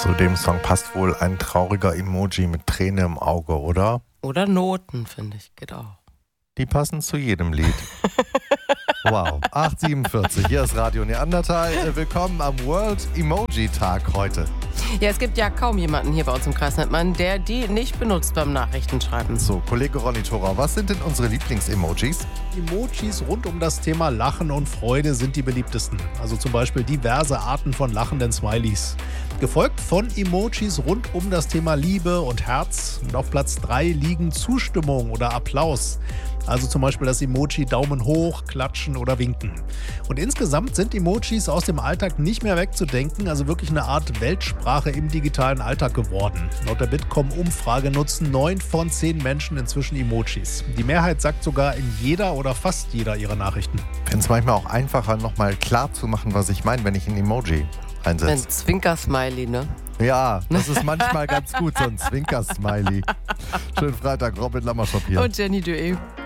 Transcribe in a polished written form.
Zu dem Song passt wohl ein trauriger Emoji mit Träne im Auge, oder? Oder Noten, finde ich, geht auch. Die passen zu jedem Lied. Wow, 8:47, hier ist Radio Neandertal. Willkommen am World Emoji Tag heute. Ja, es gibt ja kaum jemanden hier bei uns im Kreis Nettmann, der die nicht benutzt beim Nachrichtenschreiben. So, Kollege Ronny Thorau, was sind denn unsere Lieblings-Emojis? Emojis rund um das Thema Lachen und Freude sind die beliebtesten. Also zum Beispiel diverse Arten von lachenden Smileys. Gefolgt von Emojis rund um das Thema Liebe und Herz. Und auf Platz 3 liegen Zustimmung oder Applaus. Also zum Beispiel das Emoji Daumen hoch, klatschen oder winken. Und insgesamt sind Emojis aus dem Alltag nicht mehr wegzudenken, also wirklich eine Art Weltsprache im digitalen Alltag geworden. Laut der Bitkom-Umfrage nutzen 9 von 10 Menschen inzwischen Emojis. Die Mehrheit sagt sogar in jeder oder fast jeder ihrer Nachrichten. Ich finde es manchmal auch einfacher, nochmal klar zu machen, was ich meine, wenn ich ein Emoji einsetze. Ein Zwinker-Smiley, ne? Ja, das ist manchmal ganz gut, so ein Zwinker-Smiley. Schönen Freitag, Robin Lammerschop hier. Und Jenny Dué.